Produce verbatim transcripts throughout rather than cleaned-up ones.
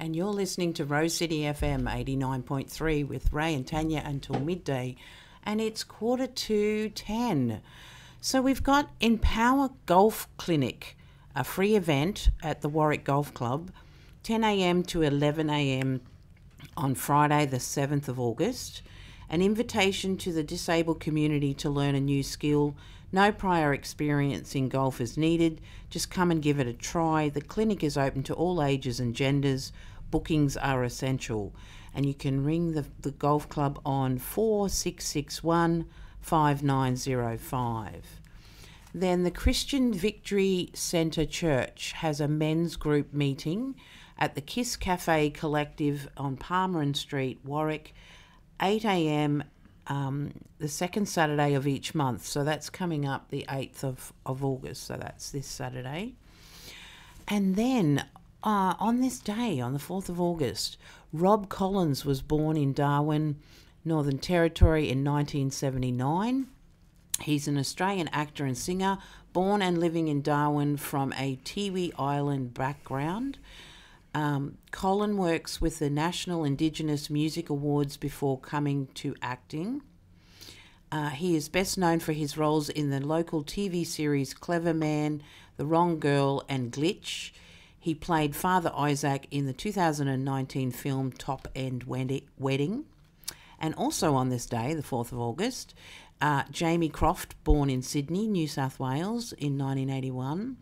and you're listening to Rose City F M eighty-nine point three with Ray and Tanya until midday, and it's quarter to ten. So we've got Empower Golf Clinic, a free event at the Warwick Golf Club, ten a m to eleven a m on Friday the seventh of August. An invitation to the disabled community to learn a new skill. No prior experience in golf is needed. Just come and give it a try. The clinic is open to all ages and genders. Bookings are essential. And you can ring the, the golf club on four six six one, five nine zero five. Then the Christian Victory Centre Church has a men's group meeting at the Kiss Cafe Collective on Palmer Street, Warwick, eight a m Um, the second Saturday of each month. So that's coming up the eighth of, of August. So that's this Saturday. And then uh, on this day, on the fourth of August, Rob Collins was born in Darwin, Northern Territory in nineteen seventy-nine. He's an Australian actor and singer, born and living in Darwin from a Tiwi Island background. Um, Colin works with the National Indigenous Music Awards before coming to acting. Uh, he is best known for his roles in the local T V series Clever Man, The Wrong Girl and Glitch. He played Father Isaac in the two thousand nineteen film Top End Wedding. And also on this day, the fourth of August, uh, Jamie Croft, born in Sydney, New South Wales in nineteen eighty-one.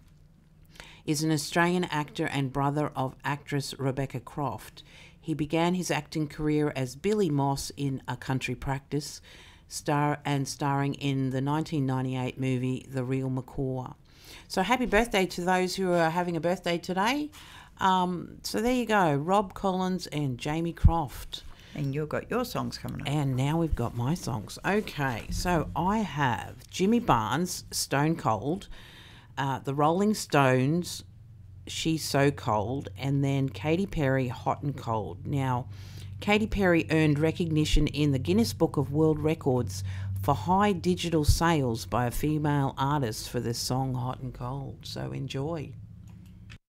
Is an Australian actor and brother of actress Rebecca Croft. He began his acting career as Billy Moss in A Country Practice, star and starring in the nineteen ninety-eight movie The Real McCaw. So happy birthday to those who are having a birthday today. Um, so there you go, Rob Collins and Jamie Croft. And you've got your songs coming up. And now we've got my songs. Okay, so I have Jimmy Barnes, Stone Cold, Uh, the Rolling Stones, She's So Cold, and then Katy Perry, Hot and Cold. Now, Katy Perry earned recognition in the Guinness Book of World Records for high digital sales by a female artist for this song, Hot and Cold. So enjoy.